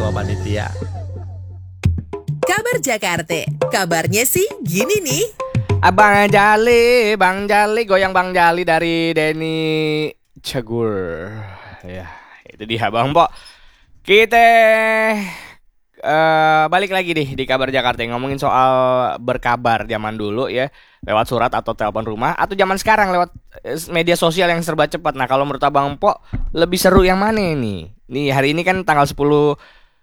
sama panitia. Kabar Jakarta, kabarnya sih gini nih. Bang Jali, goyang Bang Jali dari Denny Cagur. Ya, itu dia Bang Po. Kita balik lagi nih di kabar Jakarta, ngomongin soal berkabar zaman dulu ya, lewat surat atau telepon rumah, atau zaman sekarang lewat media sosial yang serba cepat. Nah, kalau menurut Abang Po lebih seru yang mana nih? Nih hari ini kan tanggal 10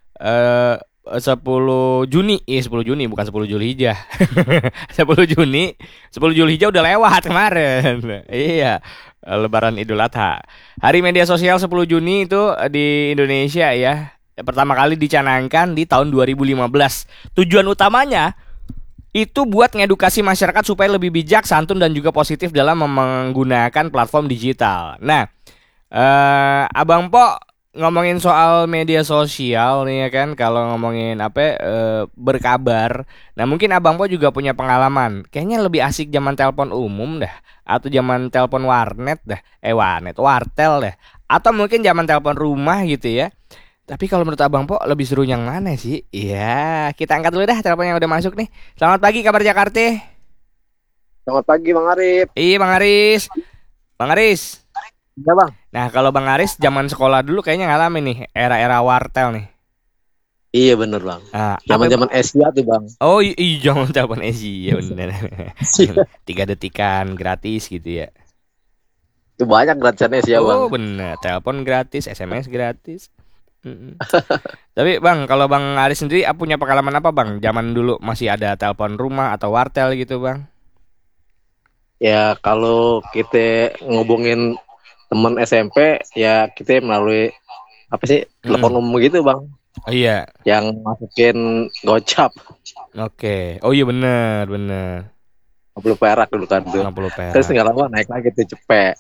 Juni, 10 Juni bukan 10 Zulhijjah. 10 Juni, 10 Zulhijjah udah lewat kemarin. Iya, Lebaran Idul Adha. Hari media sosial 10 Juni itu di Indonesia ya, pertama kali dicanangkan di tahun 2015. Tujuan utamanya itu buat ngedukasi masyarakat supaya lebih bijak, santun dan juga positif dalam menggunakan platform digital. Nah, Abang Po ngomongin soal media sosial nih ya kan, kalau ngomongin berkabar. Nah, mungkin Abang Po juga punya pengalaman. Kayaknya lebih asik zaman telepon umum dah, atau zaman telepon warnet dah, wartel dah, atau mungkin zaman telepon rumah gitu ya. Tapi kalau menurut Abang Po lebih seru yang mana sih? Iya, kita angkat dulu dah telepon yang udah masuk nih. Selamat pagi kabar Jakarta. Selamat pagi Bang Arif. Iya Bang Aris. Bang Aris. Ya Bang. Nah, kalau Bang Aris zaman sekolah dulu kayaknya ngalamin nih era-era wartel nih. Iya bener Bang. Nah, zaman Asia tuh Bang. Oh iya, zaman telepon Asia bener. 3 detikan gratis gitu ya. Itu banyak gratisannya Asia Bang. Oh bener, telepon gratis, SMS gratis. Tapi Bang, kalau Bang Aris sendiri punya pengalaman apa Bang? Zaman dulu masih ada telepon rumah atau wartel gitu Bang? Ya kalau kita ngobongin teman SMP ya kita melalui telepon umum gitu Bang. Oh iya. Yang masukin gocap. Oke. Oh iya bener 50 perak dulu kan tuh. 50 perak. Terus nggak lama naik lagi tuh cepet.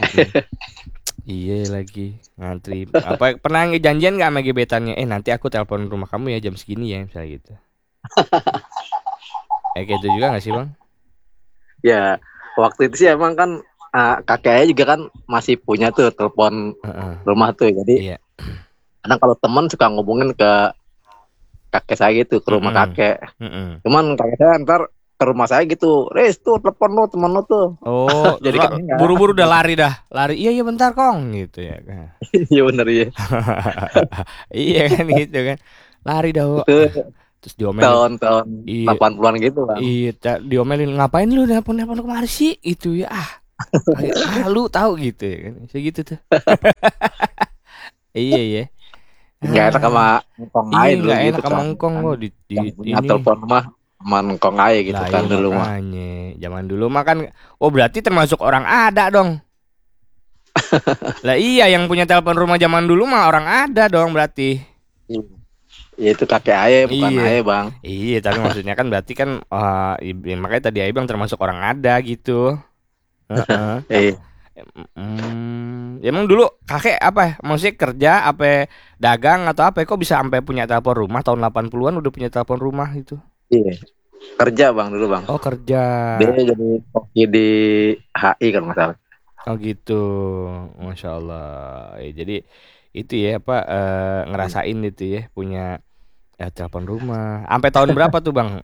Iya lagi ngantri. Pernah janjian nggak sama gebetannya? Nanti aku telepon rumah kamu ya jam segini ya, misalnya gitu. Kayak gitu juga nggak sih Bang? Ya waktu itu sih emang kan kakeknya juga kan masih punya tuh telepon rumah tuh, jadi iya. Kadang kalau teman suka ngomongin ke kakek saya gitu, ke rumah kakek. Cuman kakek saya ntar ke rumah saya gitu, Riz tuh telepon lu temen lu tuh. Oh, jadi kan buru-buru udah lari. Iya bentar Kong gitu ya kan. Iya bener ya. Iya kan gitu kan, lari dah. Terus diomelin tahun 80-an gitu Bang. Iya, diomelin ngapain lu nelpon kemari sih itu ya. Lu tahu gitu ya kan, segitu tuh. Iya. Nggak enak sama ngkong aja dulu nggak gitu enak sama kan. ngkong kok di ini. Telepon rumah sama ngkong aja gitu lah, kan iya, dulu mah. Zaman dulu mah kan, berarti termasuk orang ada dong. Lah iya, yang punya telepon rumah zaman dulu mah orang ada dong berarti. Iya itu kakek aja bukan aja Bang. Iya, tapi maksudnya kan berarti kan makanya tadi Aibang termasuk orang ada gitu. Iya. Emang dulu kakek maksudnya kerja dagang atau kok bisa sampai punya telepon rumah tahun 80-an udah punya telepon rumah gitu? Iya. Kerja Bang dulu Bang. Oh kerja. Dia jadi koki di HI kalau nggak salah. Oh gitu, Masya Allah. Jadi itu ya ngerasain itu ya punya telepon rumah. Sampai tahun berapa tuh Bang?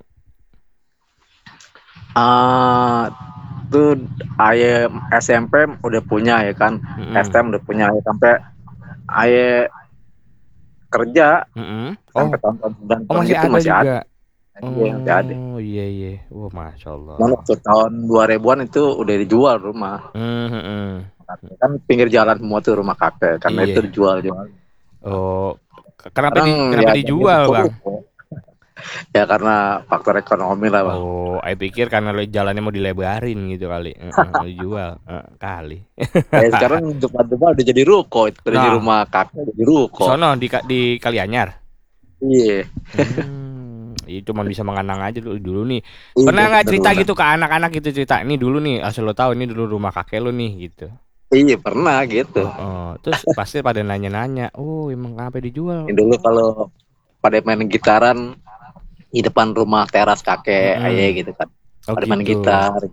Tuh ayah SMP udah punya ya kan, STM udah punya ya, sampai ayah kerja sampai tahun-tahun 90 masih gitu ada masih juga. Masih ada. Oh iya. Wah Masya Allah. Waktu tahun 2000-an itu udah dijual rumah. Kan pinggir jalan semua tuh rumah kakek, karena itu dijual. Oh, kenapa dijual Bang? Ya karena faktor ekonomi lah Bang. Oh, saya pikir karena jalannya mau dilebarin gitu kali. Dijual kali. Sekarang depan-depan udah jadi ruko, itu dari rumah kakek jadi ruko. Sono di Kalianyar. Iya. Itu cuma bisa mengenang aja dulu nih. Pernah nggak cerita gitu ke anak-anak gitu, cerita ini dulu nih asal lo tahu ini dulu rumah kakek lo nih gitu. Iya pernah gitu. Terus pasti pada nanya-nanya, emang apa dijual? Dulu kalau pada main gitaran di depan rumah teras kakek ayah gitu kan. Pada main gitar gitu kan.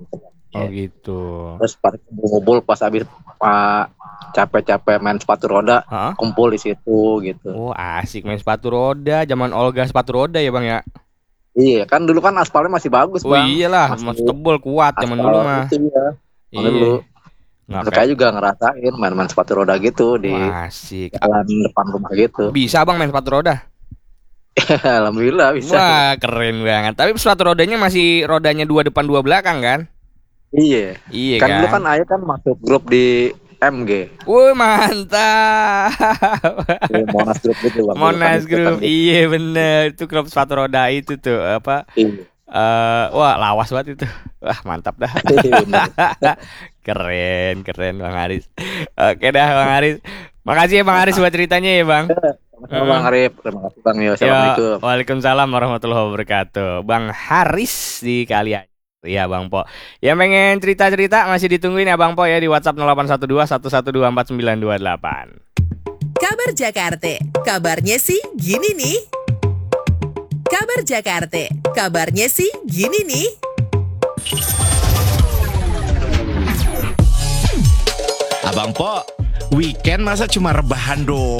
Oh gitu. Terus pada kumpul pas habis capek-capek main sepatu roda, Hah? kumpul di situ gitu. Oh asik main sepatu roda, zaman Olga sepatu roda ya bang ya. Iya, kan dulu kan aspalnya masih bagus, Oh Bang. iyalah, masih tebel kuat zaman dulu mah. Itu ya. Dulu. Nggak Saya kayak. juga ngerasain main-main sepatu roda gitu di Wah, asik. jalan depan rumah gitu. Bisa bang main sepatu roda? Alhamdulillah bisa. Wah keren banget. Tapi sepatu rodanya masih rodanya 2 depan 2 belakang kan? Iya. Iya Kan dulu kan? kan Ayah kan masuk grup di MG. Wih mantap. Di Monas Group gitu, Bang. Monas Dulu kan Group, gitu. iya bener. Itu klub sepatu roda itu tuh apa? Iya. Wah lawas banget itu. Wah mantap dah. Iya, bener. Keren Bang Haris. Oke dah Bang Haris. Makasih ya Bang Haris buat ceritanya ya Bang. Sama Bang Arif. Terima kasih Bang Yo. Assalamualaikum. Waalaikumsalam warahmatullahi wabarakatuh. Bang Haris di Kalian. Iya Bang Po. Yang pengen cerita-cerita masih ditungguin ya Bang Po ya di WhatsApp 0812 1124 928. Kabar Jakarta, kabarnya sih gini nih. Kabar Jakarta, kabarnya sih gini nih. Abang Po, weekend masa cuma rebahan doang?